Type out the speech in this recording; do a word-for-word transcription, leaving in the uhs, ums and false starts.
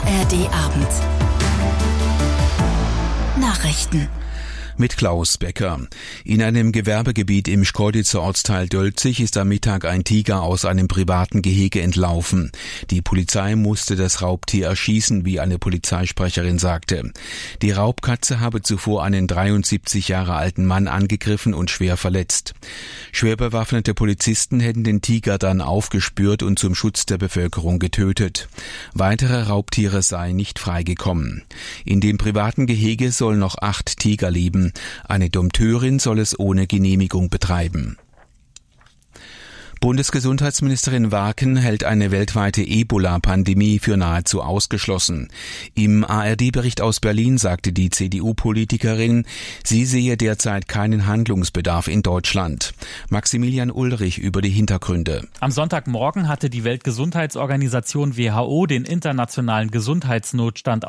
R D Abend. Nachrichten. Mit Klaus Becker. In einem Gewerbegebiet im Schkeuditzer Ortsteil Dölzig ist am Mittag ein Tiger aus einem privaten Gehege entlaufen. Die Polizei musste das Raubtier erschießen, wie eine Polizeisprecherin sagte. Die Raubkatze habe zuvor einen dreiundsiebzig Jahre alten Mann angegriffen und schwer verletzt. Schwer bewaffnete Polizisten hätten den Tiger dann aufgespürt und zum Schutz der Bevölkerung getötet. Weitere Raubtiere seien nicht freigekommen. In dem privaten Gehege sollen noch acht Tiger leben. Eine Dompteurin soll es ohne Genehmigung betreiben. Bundesgesundheitsministerin Warken hält eine weltweite Ebola-Pandemie für nahezu ausgeschlossen. Im A R D-Bericht aus Berlin sagte die C D U-Politikerin, sie sehe derzeit keinen Handlungsbedarf in Deutschland. Maximilian Ulrich über die Hintergründe. Am Sonntagmorgen hatte die Weltgesundheitsorganisation W H O den internationalen Gesundheitsnotstand